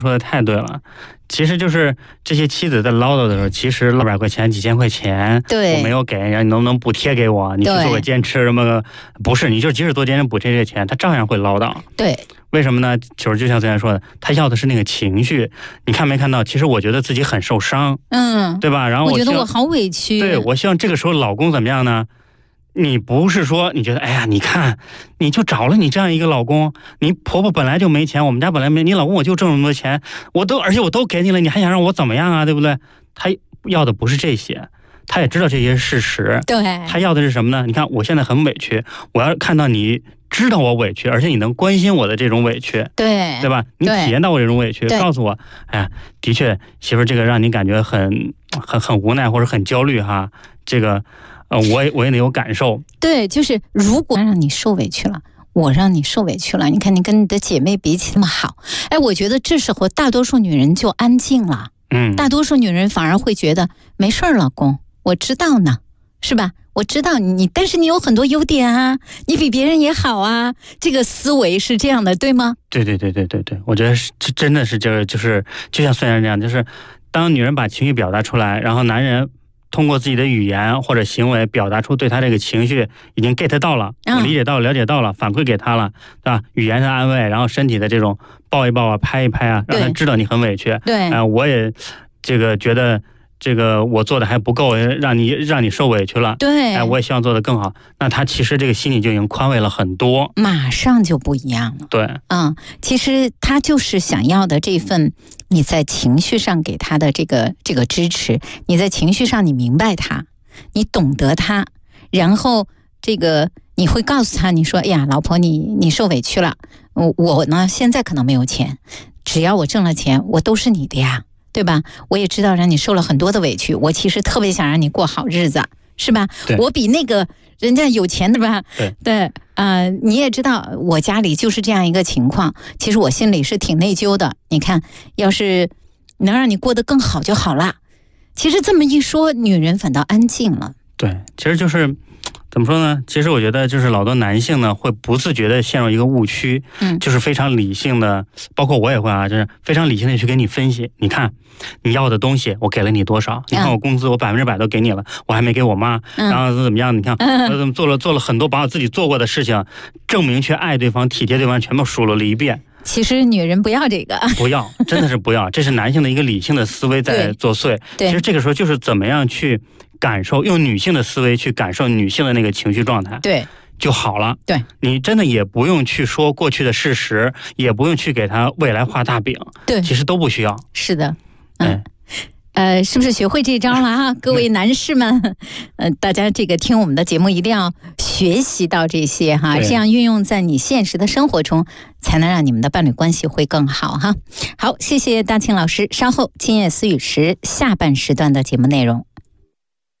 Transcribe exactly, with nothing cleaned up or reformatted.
说的太对了，其实就是这些妻子在唠叨的时候，其实六百块钱、几千块钱， 对， 我没有给，然后你能不能补贴给我？你去做个兼职什么？不是，你就即使做兼职补贴这些钱，他照样会唠叨。 对， 为什么呢？就是就像昨天说的，他要的是那个情绪。你看没看到？其实我觉得自己很受伤， 嗯， 对吧？然后我我觉得我好委屈。 对，我希望这个时候老公怎么样呢？你不是说你觉得哎呀，你看，你就找了你这样一个老公，你婆婆本来就没钱，我们家本来没，你老公我就挣这么多钱，我都而且我都给你了，你还想让我怎么样啊？对不对？他要的不是这些，他也知道这些事实， 对， 他要的是什么呢？你看我现在很委屈，我要看到你知道我委屈，而且你能关心我的这种委屈， 对， 对吧？你体验到我这种委屈，告诉我，哎呀，的确，媳妇儿这个让你感觉很很很无奈或者很焦虑哈，这个。呃，我也我也得有感受。 对，就是如果让你受委屈了，我让你受委屈了，你看你跟你的姐妹比起那么好，哎，我觉得这时候大多数女人就安静了。 嗯， 大多数女人反而会觉得没事儿，老公，我知道呢，是吧？我知道你，但是你有很多优点啊，你比别人也好啊，这个思维是这样的，对吗？ 对对对对对对，我觉得是这真的是就是就是就像孙然这样，就是当女人把情绪表达出来，然后男人通过自己的语言或者行为表达出对他这个情绪已经 get 到了，我理解到了、了解到了，反馈给他了，对吧？语言的安慰，然后身体的这种抱一抱啊、拍一拍啊，让他知道你很委屈。 对， 哎、呃，我也这个觉得这个我做的还不够，让你让你受委屈了。 对， 哎、呃，我也希望做得更好。那他其实这个心里就已经宽慰了很多， 马上就不一样了。 对， 嗯，其实他就是想要的这份。你在情绪上给他的这个这个支持，你在情绪上你明白他，你懂得他，然后这个你会告诉他，你说，哎呀，老婆，你你受委屈了，我我呢现在可能没有钱，只要我挣了钱，我都是你的呀，对吧？我也知道让你受了很多的委屈，我其实特别想让你过好日子，是吧？我比那个人家有钱的吧？ 对对，呃，你也知道我家里就是这样一个情况，其实我心里是挺内疚的。你看，要是能让你过得更好就好了。其实这么一说，女人反倒安静了。 对，其实就是怎么说呢？其实我觉得就是老多男性呢会不自觉的陷入一个误区， 嗯， 就是非常理性的，包括我也会啊，就是非常理性的去给你分析。你看你要的东西我给了你多少？你看我工资我百分之百都给你了，我还没给我妈， 嗯、 然后怎么样？你看我怎么做了做了很多把我自己做过的事情，证明去爱对方、体贴对方，全部数落了一遍。 其实女人不要这个， 不要，真的是不要，这是男性的一个理性的思维在作祟。 对， 其实这个时候就是怎么样去感受，用女性的思维去感受女性的那个情绪状态， 对， 就好了。 对， 你真的也不用去说过去的事实，也不用去给他未来画大饼， 对， 其实都不需要。 是的，嗯。 哎呃，是不是学会这招了啊？各位男士们，呃，大家这个听我们的节目一定要学习到这些哈，这样运用在你现实的生活中，才能让你们的伴侣关系会更好哈。好，谢谢大庆老师，稍后今夜思雨时下半时段的节目内容。